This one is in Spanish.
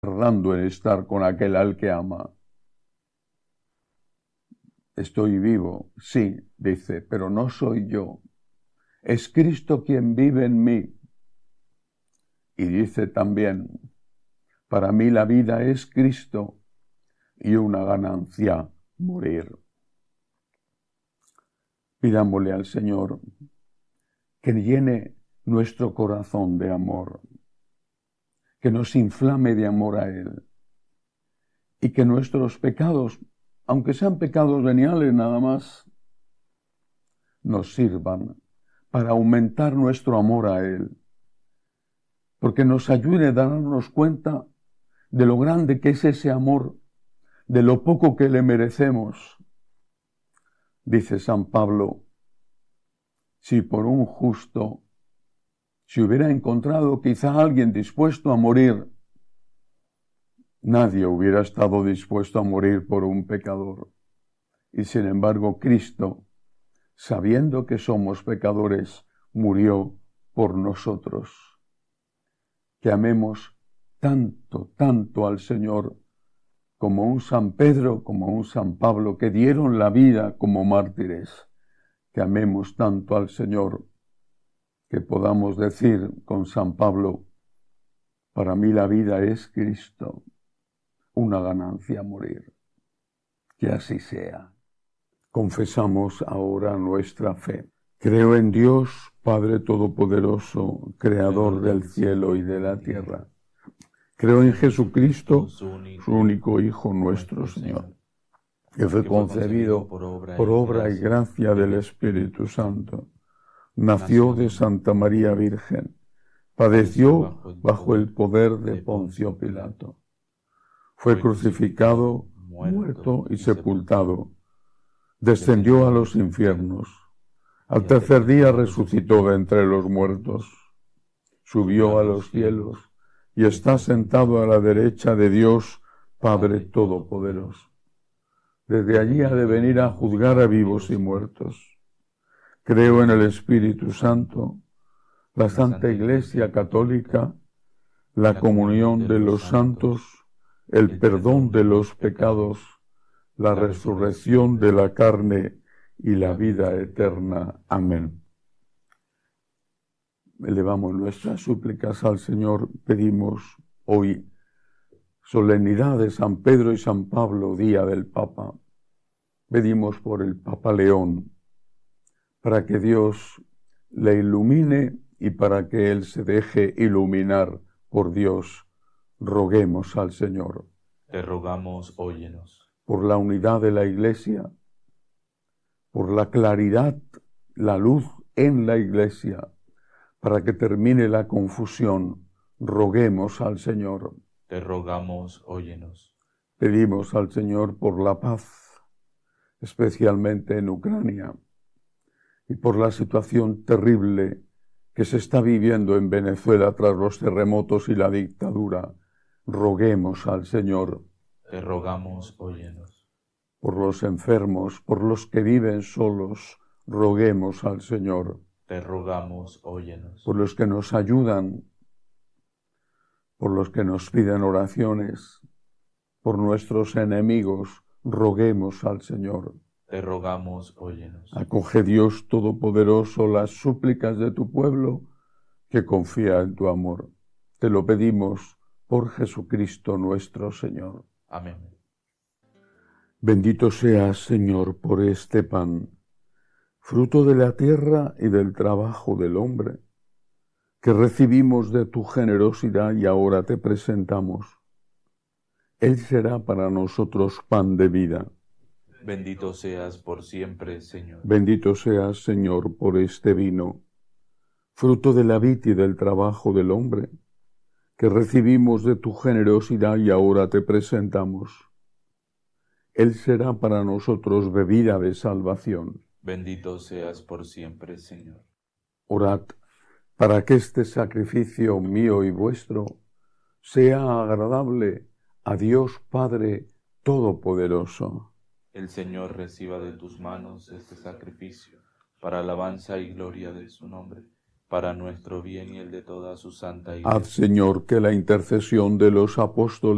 tardando en estar con aquel al que ama. Estoy vivo, sí, dice, pero no soy yo. Es Cristo quien vive en mí. Y dice también, para mí la vida es Cristo y una ganancia morir. Pidámosle al Señor que llene nuestro corazón de amor, que nos inflame de amor a Él y que nuestros pecados, aunque sean pecados veniales nada más, nos sirvan para aumentar nuestro amor a Él, porque nos ayude a darnos cuenta de lo grande que es ese amor, de lo poco que le merecemos. Dice San Pablo, si por un justo, si hubiera encontrado quizá alguien dispuesto a morir, nadie hubiera estado dispuesto a morir por un pecador. Y sin embargo, Cristo, sabiendo que somos pecadores, murió por nosotros. Que amemos tanto, tanto al Señor, como un San Pedro, como un San Pablo, que dieron la vida como mártires. Que amemos tanto al Señor, que podamos decir con San Pablo, para mí la vida es Cristo, una ganancia morir. Que así sea. Confesamos ahora nuestra fe. Creo en Dios, Padre Todopoderoso, Creador del cielo y de la tierra. Creo en Jesucristo, su único Hijo nuestro Señor, que fue concebido por obra y gracia del Espíritu Santo. Nació de Santa María Virgen, padeció bajo el poder de Poncio Pilato. Fue crucificado, muerto y sepultado. Descendió a los infiernos. Al tercer día resucitó de entre los muertos. Subió a los cielos y está sentado a la derecha de Dios, Padre Todopoderoso. Desde allí ha de venir a juzgar a vivos y muertos. Creo en el Espíritu Santo, la Santa Iglesia Católica, la comunión de los santos, el perdón de los pecados, la resurrección de la carne y la vida eterna. Amén. Elevamos nuestras súplicas al Señor, pedimos hoy, solemnidad de San Pedro y San Pablo, día del Papa. Pedimos por el Papa León, para que Dios le ilumine y para que él se deje iluminar por Dios. Roguemos al Señor. Te rogamos, óyenos. Por la unidad de la Iglesia, por la claridad, la luz en la Iglesia, para que termine la confusión, roguemos al Señor. Te rogamos, óyenos. Pedimos al Señor por la paz, especialmente en Ucrania, y por la situación terrible que se está viviendo en Venezuela tras los terremotos y la dictadura. Roguemos al Señor. Te rogamos, óyenos. Por los enfermos, por los que viven solos, roguemos al Señor. Te rogamos, óyenos. Por los que nos ayudan, por los que nos piden oraciones, por nuestros enemigos, roguemos al Señor. Te rogamos, óyenos. Acoge, Dios Todopoderoso, las súplicas de tu pueblo que confía en tu amor. Te lo pedimos por Jesucristo nuestro Señor. Amén. Bendito seas, Señor, por este pan, fruto de la tierra y del trabajo del hombre, que recibimos de tu generosidad y ahora te presentamos. Él será para nosotros pan de vida. Bendito seas por siempre, Señor. Bendito seas, Señor, por este vino, fruto de la vid y del trabajo del hombre, que recibimos de tu generosidad y ahora te presentamos. Él será para nosotros bebida de salvación. Bendito seas por siempre, Señor. Orad para que este sacrificio mío y vuestro sea agradable a Dios Padre Todopoderoso. El Señor reciba de tus manos este sacrificio, para alabanza y gloria de su nombre, para nuestro bien y el de toda su santa Iglesia. Haz, Señor, que la intercesión de los apóstoles